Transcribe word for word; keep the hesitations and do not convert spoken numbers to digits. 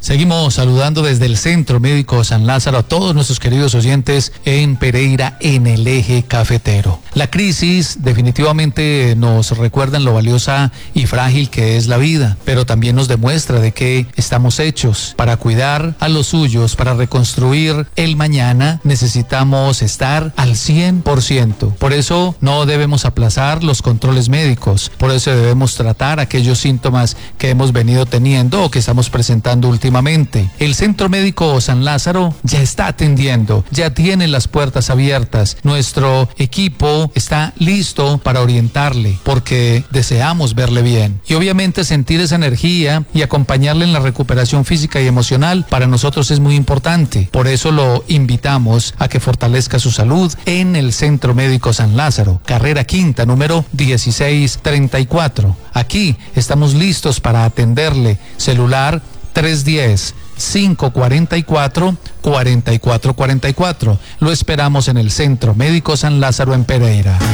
Seguimos saludando desde el Centro Médico San Lázaro a todos nuestros queridos oyentes en Pereira, en el eje cafetero. La crisis definitivamente nos recuerda en lo valiosa y frágil que es la vida, pero también nos demuestra de que estamos hechos para cuidar a los suyos, para reconstruir el mañana. Necesitamos estar al cien por ciento. Por eso no debemos aplazar los controles médicos, por eso debemos tratar aquellos síntomas que hemos venido teniendo o que estamos presentando últimamente. El Centro Médico San Lázaro ya está atendiendo, ya tiene las puertas abiertas. Nuestro equipo está listo para orientarle porque deseamos verle bien. Y obviamente sentir esa energía y acompañarle en la recuperación física y emocional para nosotros es muy importante. Por eso lo invitamos a que fortalezca su salud en el Centro Médico San Lázaro, carrera quinta, número dieciséis treinta y cuatro. Aquí estamos listos para atenderle. Celular tres uno cero, cinco cuatro cuatro, cuatro cuatro cuatro cuatro. Lo esperamos en el Centro Médico San Lázaro en Pereira.